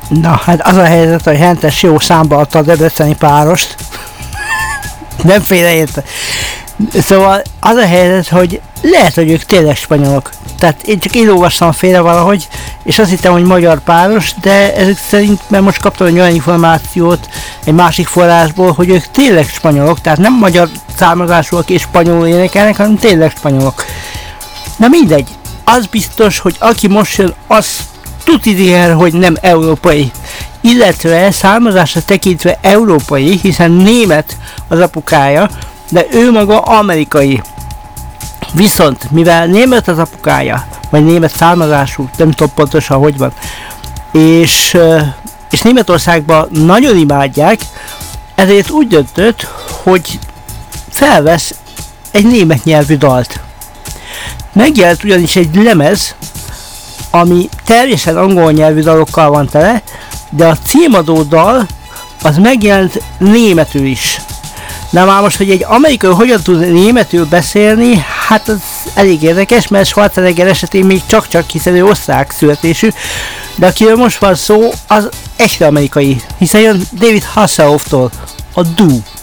Na, hát az a helyzet, hogy Hentes jó számba adta a debreceni párost. Nem félreérte. Szóval az a helyzet, hogy lehet, hogy ők tényleg spanyolok. Tehát én csak én olvastam félre valahogy, és azt hittem, hogy magyar páros, de ezek szerint, mert most kaptam egy olyan információt egy másik forrásból, hogy ők tényleg spanyolok, tehát nem magyar származásúak és spanyolul énekelnek, hanem tényleg spanyolok. Na mindegy, az biztos, hogy aki most jön, az tudja, hogy nem európai. Illetve származásra tekintve európai, hiszen német az apukája, de ő maga amerikai. Viszont, mivel német az apukája, vagy német származású, nem tudom pontosan hogy van, és Németországban nagyon imádják, ezért úgy döntött, hogy felvesz egy német nyelvű dalt. Megjelent ugyanis egy lemez, ami teljesen angol nyelvű dalokkal van tele, de a címadó dal az megjelent németül is. Na már most, hogy egy amerikai hogyan tud németül beszélni, hát az elég érdekes, mert Schwarzenegger esetén még csak-csak, hiszen ő osztrák születésű, de akiről most van szó, az echte amerikai, hiszen jön David Hasselhofftól, a Do.